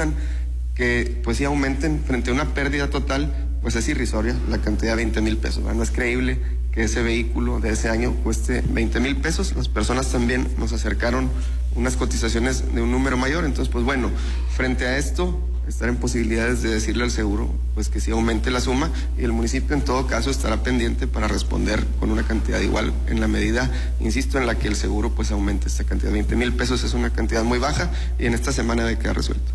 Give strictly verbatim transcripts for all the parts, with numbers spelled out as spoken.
justifican que pues sí aumenten frente a una pérdida total, pues es irrisoria la cantidad de veinte mil pesos, ¿verdad? No es creíble que ese vehículo de ese año cueste veinte mil pesos. Las personas también nos acercaron unas cotizaciones de un número mayor, entonces pues bueno, frente a esto, estar en posibilidades de decirle al seguro pues que sí aumente la suma, y el municipio en todo caso estará pendiente para responder con una cantidad igual, en la medida, insisto, en la que el seguro pues aumente esta cantidad. veinte mil pesos es una cantidad muy baja y en esta semana debe quedar resuelto.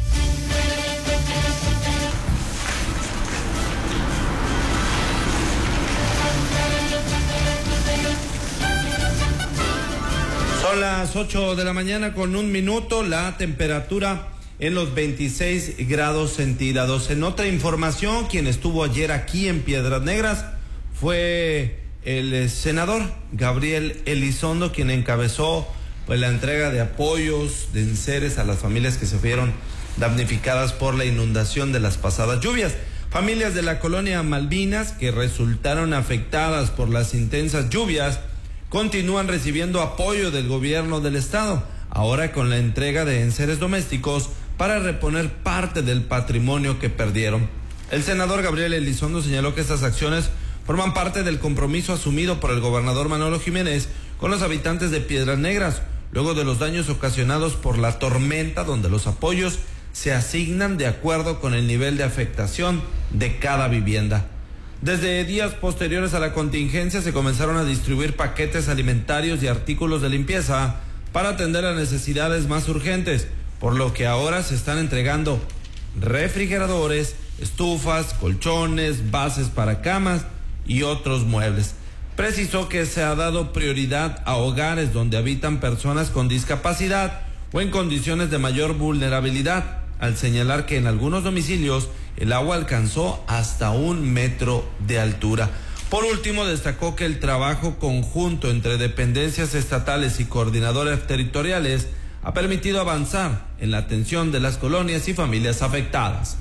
Son las ocho de la mañana con un minuto, la temperatura en los veintiséis grados centígrados. En otra información, quien estuvo ayer aquí en Piedras Negras fue el senador Gabriel Elizondo, quien encabezó pues la entrega de apoyos, de enseres a las familias que se vieron damnificadas por la inundación de las pasadas lluvias. Familias de la colonia Malvinas que resultaron afectadas por las intensas lluvias continúan recibiendo apoyo del gobierno del estado, ahora con la entrega de enseres domésticos para reponer parte del patrimonio que perdieron. El senador Gabriel Elizondo señaló que estas acciones forman parte del compromiso asumido por el gobernador Manolo Jiménez con los habitantes de Piedras Negras, luego de los daños ocasionados por la tormenta, donde los apoyos se asignan de acuerdo con el nivel de afectación de cada vivienda. Desde días posteriores a la contingencia se comenzaron a distribuir paquetes alimentarios y artículos de limpieza para atender las necesidades más urgentes, por lo que ahora se están entregando refrigeradores, estufas, colchones, bases para camas y otros muebles. Precisó que se ha dado prioridad a hogares donde habitan personas con discapacidad o en condiciones de mayor vulnerabilidad, al señalar que en algunos domicilios el agua alcanzó hasta un metro de altura. Por último, destacó que el trabajo conjunto entre dependencias estatales y coordinadores territoriales ha permitido avanzar en la atención de las colonias y familias afectadas.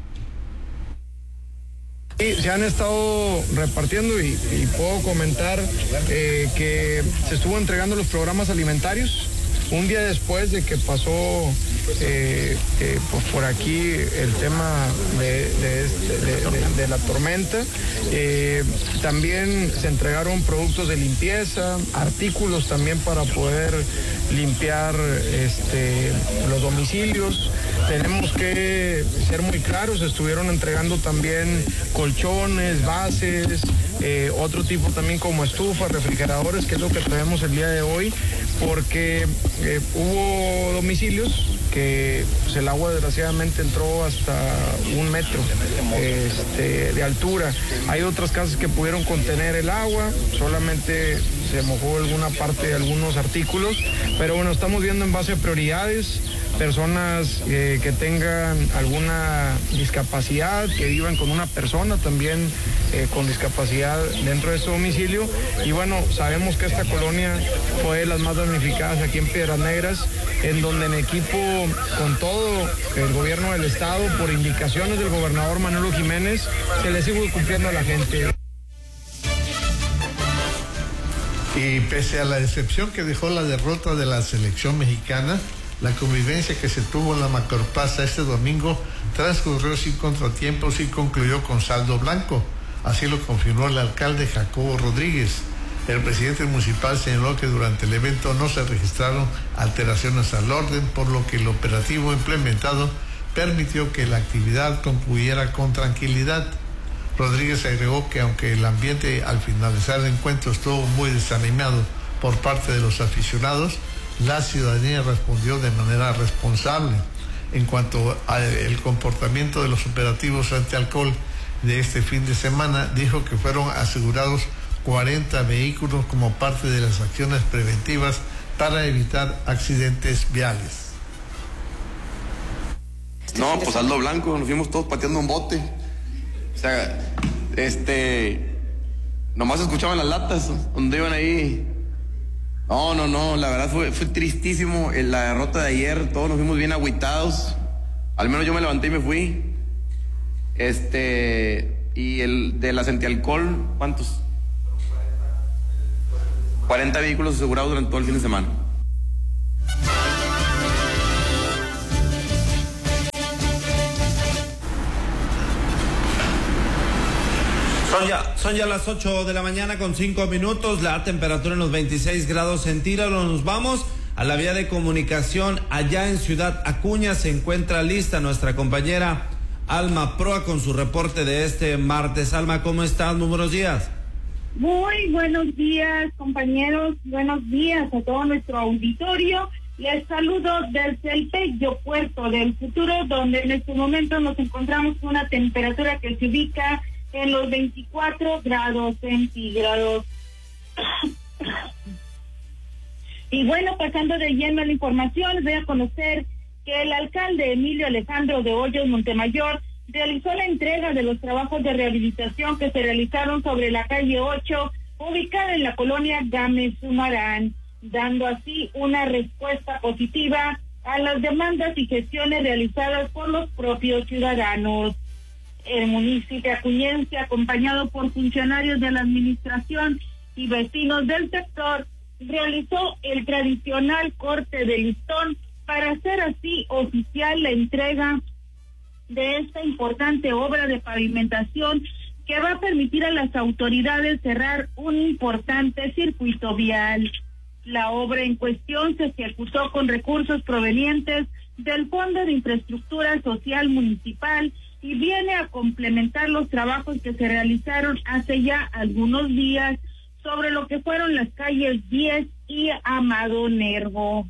Sí, se han estado repartiendo y, y puedo comentar eh, que se estuvo entregando los programas alimentarios un día después de que pasó eh, eh, pues por aquí el tema de, de, de, de, de la tormenta. Eh, también se entregaron productos de limpieza, artículos también para poder limpiar este, los domicilios. Tenemos que ser muy claros, estuvieron entregando también colchones, bases, eh, otro tipo también como estufas, refrigeradores, que es lo que traemos el día de hoy, porque eh, hubo domicilios que pues, el agua desgraciadamente entró hasta un metro este, de altura. Hay otras casas que pudieron contener el agua, solamente se mojó alguna parte de algunos artículos, pero bueno, estamos viendo en base a prioridades, personas eh, que tengan alguna discapacidad, que vivan con una persona también eh, con discapacidad dentro de su domicilio. Y bueno, sabemos que esta colonia fue de las más damnificadas aquí en Piedras Negras, en donde en equipo con todo el gobierno del estado, por indicaciones del gobernador Manolo Jiménez, se le sigue cumpliendo a la gente. Y pese a la decepción que dejó la derrota de la selección mexicana, la convivencia que se tuvo en la Macroplaza este domingo transcurrió sin contratiempos y concluyó con saldo blanco. Así lo confirmó el alcalde Jacobo Rodríguez. El presidente municipal señaló que durante el evento no se registraron alteraciones al orden, por lo que el operativo implementado permitió que la actividad concluyera con tranquilidad. Rodríguez agregó que aunque el ambiente al finalizar el encuentro estuvo muy desanimado por parte de los aficionados, la ciudadanía respondió de manera responsable. En cuanto al comportamiento de los operativos antialcohol de este fin de semana, dijo que fueron asegurados cuarenta vehículos como parte de las acciones preventivas para evitar accidentes viales. No, pues saldo blanco, nos fuimos todos pateando un bote. O sea, este, nomás escuchaban las latas donde iban ahí. No, no, no, la verdad fue, fue tristísimo la derrota de ayer, todos nos fuimos bien agüitados, al menos yo me levanté y me fui. Este, y el de las antialcohol, ¿cuántos? cuarenta vehículos asegurados durante todo el fin de semana. Son ya, son ya las ocho de la mañana con cinco minutos, la temperatura en los veintiséis grados centígrados. Nos vamos a la vía de comunicación allá en Ciudad Acuña. Se encuentra lista nuestra compañera Alma Proa con su reporte de este martes. Alma, ¿cómo estás? Muy buenos días. Muy buenos días, compañeros. Buenos días a todo nuestro auditorio. Les saludo desde el bello puerto del futuro, donde en este momento nos encontramos con una temperatura que se ubica en los veinticuatro grados centígrados. Y bueno, pasando de lleno a la información, les voy a conocer que el alcalde Emilio Alejandro de Hoyos Montemayor realizó la entrega de los trabajos de rehabilitación que se realizaron sobre la calle ocho, ubicada en la colonia Gámez Sumarán, dando así una respuesta positiva a las demandas y gestiones realizadas por los propios ciudadanos. El municipio acuñense, acompañado por funcionarios de la administración y vecinos del sector, realizó el tradicional corte de listón para hacer así oficial la entrega de esta importante obra de pavimentación que va a permitir a las autoridades cerrar un importante circuito vial. La obra en cuestión se ejecutó con recursos provenientes del Fondo de Infraestructura Social Municipal y viene a complementar los trabajos que se realizaron hace ya algunos días sobre lo que fueron las calles diez y Amado Nervo.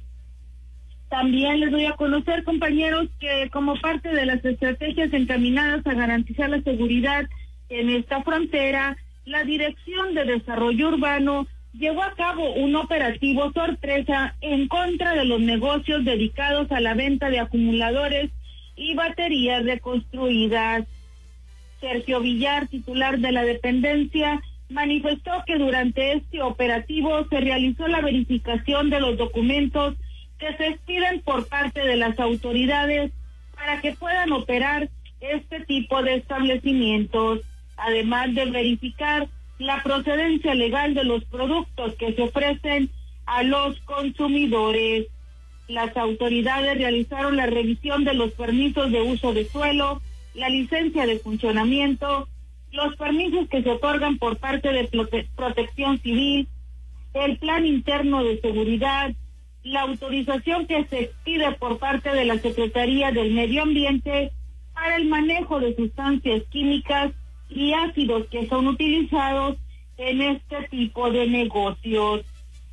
También les doy a conocer, compañeros, que como parte de las estrategias encaminadas a garantizar la seguridad en esta frontera, la Dirección de Desarrollo Urbano llevó a cabo un operativo sorpresa en contra de los negocios dedicados a la venta de acumuladores y baterías reconstruidas. Sergio Villar, titular de la dependencia, manifestó que durante este operativo se realizó la verificación de los documentos que se expiden por parte de las autoridades para que puedan operar este tipo de establecimientos, además de verificar la procedencia legal de los productos que se ofrecen a los consumidores. Las autoridades realizaron la revisión de los permisos de uso de suelo, la licencia de funcionamiento, los permisos que se otorgan por parte de prote- Protección Civil, el plan interno de seguridad, la autorización que se expide por parte de la Secretaría del Medio Ambiente para el manejo de sustancias químicas y ácidos que son utilizados en este tipo de negocios.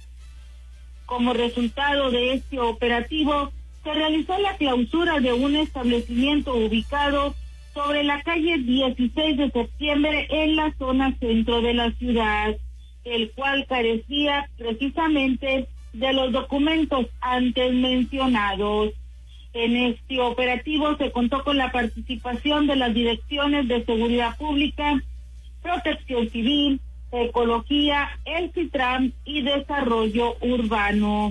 Como resultado de este operativo, se realizó la clausura de un establecimiento ubicado sobre la calle dieciséis de septiembre en la zona centro de la ciudad, el cual carecía precisamente de los documentos antes mencionados. En este operativo se contó con la participación de las direcciones de Seguridad Pública, Protección Civil, Ecología, el CITRAM y Desarrollo Urbano.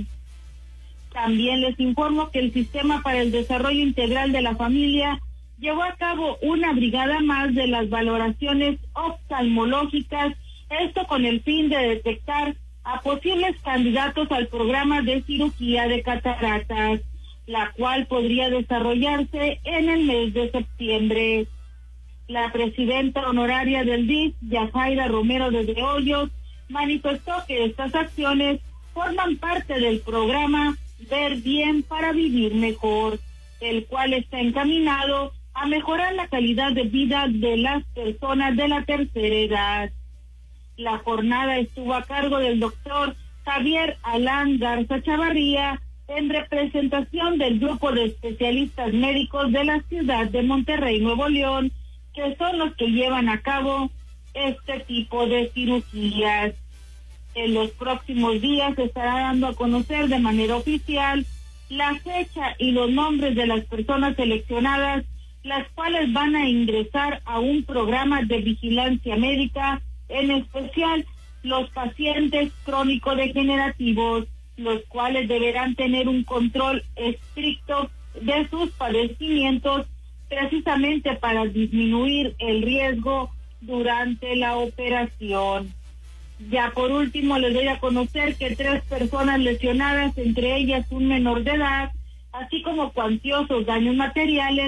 También les informo que el Sistema para el Desarrollo Integral de la Familia llevó a cabo una brigada más de las valoraciones oftalmológicas, esto con el fin de detectar a posibles candidatos al programa de cirugía de cataratas, la cual podría desarrollarse en el mes de septiembre. La presidenta honoraria del D I F, Yajaira Romero de Hoyos, manifestó que estas acciones forman parte del programa Ver Bien para Vivir Mejor, el cual está encaminado a mejorar la calidad de vida de las personas de la tercera edad. La jornada estuvo a cargo del doctor Javier Alán Garza Chavarría, en representación del grupo de especialistas médicos de la ciudad de Monterrey, Nuevo León, que son los que llevan a cabo este tipo de cirugías. En los próximos días se estará dando a conocer de manera oficial la fecha y los nombres de las personas seleccionadas, las cuales van a ingresar a un programa de vigilancia médica, en especial los pacientes crónico-degenerativos, los cuales deberán tener un control estricto de sus padecimientos, precisamente para disminuir el riesgo durante la operación. Ya por último les doy a conocer que tres personas lesionadas, entre ellas un menor de edad, así como cuantiosos daños materiales,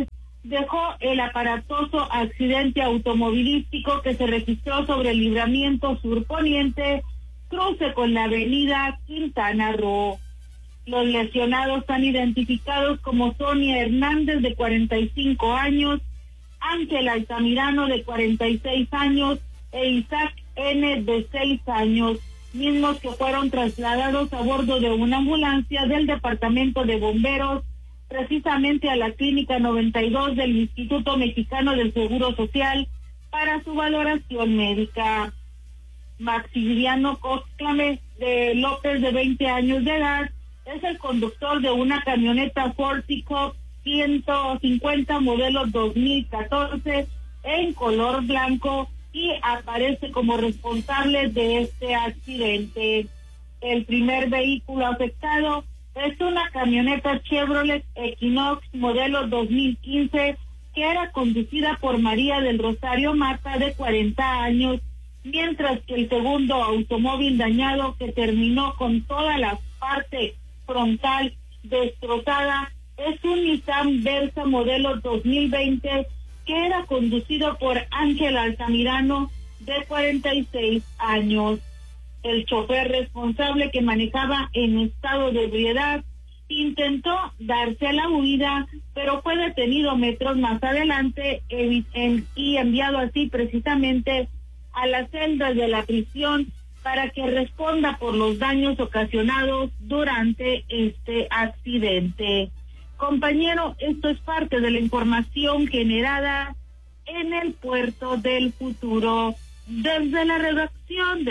dejó el aparatoso accidente automovilístico que se registró sobre el libramiento surponiente, cruce con la avenida Quintana Roo. Los lesionados están identificados como Sonia Hernández, de cuarenta y cinco años, Ángel Altamirano, de cuarenta y seis años, e Isaac N., de seis años, mismos que fueron trasladados a bordo de una ambulancia del Departamento de Bomberos, precisamente a la Clínica noventa y dos del Instituto Mexicano del Seguro Social, para su valoración médica. Maximiliano Cosclame de López, de veinte años de edad, es el conductor de una camioneta Ford Pickup ciento cincuenta modelo dos mil catorce en color blanco y aparece como responsable de este accidente. El primer vehículo afectado es una camioneta Chevrolet Equinox modelo dos mil quince que era conducida por María del Rosario Mata, de cuarenta años, mientras que el segundo automóvil dañado, que terminó con toda la parte frontal destrozada, es un Nissan Versa modelo dos mil veinte que era conducido por Ángel Altamirano, de cuarenta y seis años. El chofer responsable, que manejaba en estado de ebriedad, intentó darse a la huida, pero fue detenido metros más adelante y enviado así precisamente a las celdas de la prisión para que responda por los daños ocasionados durante este accidente. Compañero, esto es parte de la información generada en el Puerto del Futuro. Desde la redacción de